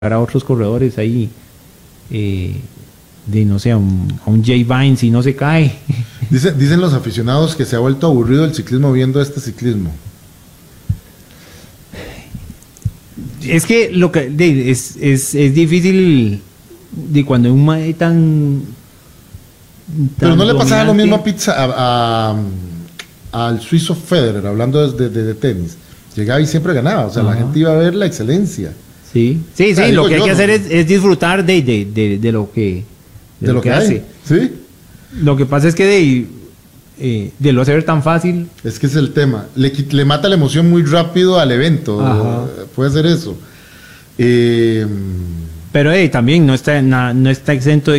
a otros corredores ahí, de no sé, a un Jay Vine si no se cae. Dicen los aficionados que se ha vuelto aburrido el ciclismo viendo este ciclismo. Es que lo que es difícil de cuando un mae tan Pero no le pasaba lo dominante. mismo al suizo Federer, hablando de tenis. Llegaba y siempre ganaba, o sea, la Ajá. gente iba a ver la excelencia. Sí, O sea, lo digo que hay yo, que ¿no? hacer es disfrutar de lo que De lo que hace. hay, ¿sí? Lo que pasa es que de lo hacer tan fácil, Es que es el tema. Le mata la emoción muy rápido al evento. Ajá. Puede ser eso. pero también no está exento